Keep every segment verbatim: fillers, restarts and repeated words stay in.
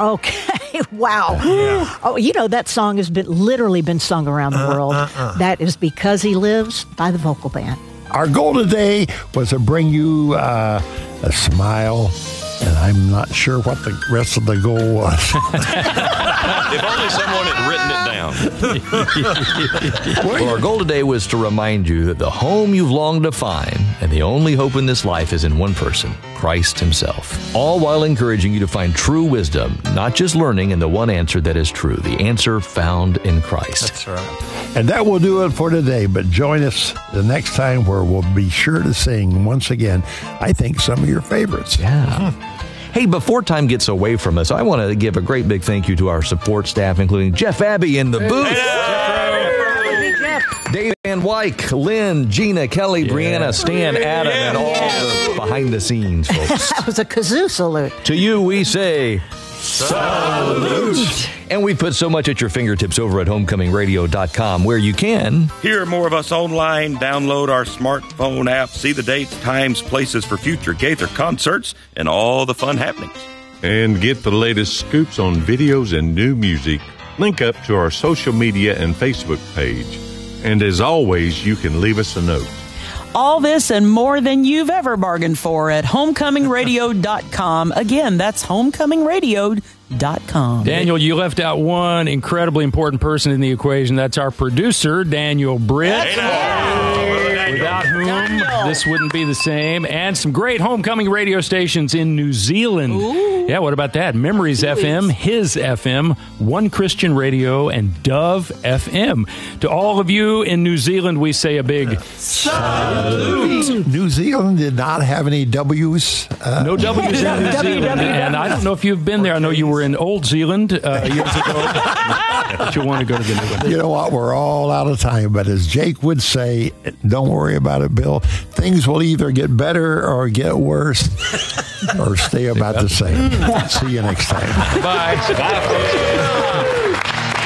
Okay, wow. Yeah. Oh, you know, that song has been literally been sung around the uh, world. Uh, uh. That is Because He Lives by the Vocal Band. Our goal today was to bring you uh, a smile, and I'm not sure what the rest of the goal was. If only someone had written it down. Well, our goal today was to remind you that the home you've longed to find and the only hope in this life is in one person, Christ himself. All while encouraging you to find true wisdom, not just learning in the one answer that is true, the answer found in Christ. That's right. And that will do it for today, but join us the next time where we'll be sure to sing once again, I think, some of your favorites. Yeah. Hey, before time gets away from us, I want to give a great big thank you to our support staff, including Jeff Abbey in the booth. Hey, Jeff. Dave Van Wyk, Lynn, Gina, Kelly, yeah. Brianna, Stan, Adam, yeah. and all yeah. the behind the scenes folks. That was a kazoo salute. To you, we say... Salute! And we put so much at your fingertips over at homecoming radio dot com, where you can hear more of us online, download our smartphone app, see the dates, times, places for future Gaither concerts, and all the fun happenings. And get the latest scoops on videos and new music. Link up to our social media and Facebook page. And as always, you can leave us a note. All this and more than you've ever bargained for at homecoming radio dot com. Again, that's homecoming radio dot com. Daniel, you left out one incredibly important person in the equation. That's our producer, Daniel Britt. Without whom Daniel. This wouldn't be the same. And some great homecoming radio stations in New Zealand. Ooh. Yeah, what about that? Memories Jeez. F M, His F M, One Christian Radio, and Dove F M. To all of you in New Zealand, we say a big salute. New Zealand did not have any W's. Uh, no W's in New Zealand. And I don't know if you've been there. I know you were in Old Zealand uh, years ago. But you'll want to go to the new one. You know what? We're all out of time. But as Jake would say, don't worry about it, Bill. Things will either get better or get worse or stay about the same. See you next time. Bye. Bye.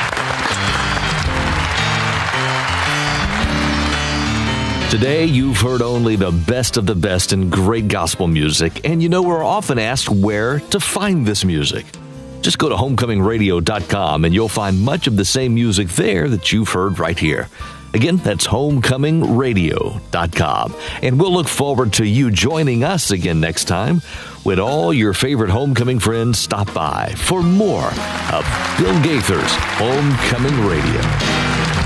Today, you've heard only the best of the best in great gospel music. And you know, we're often asked where to find this music. Just go to homecoming radio dot com and you'll find much of the same music there that you've heard right here. Again, that's homecoming radio dot com. And we'll look forward to you joining us again next time when all your favorite homecoming friends stop by for more of Bill Gaither's Homecoming Radio.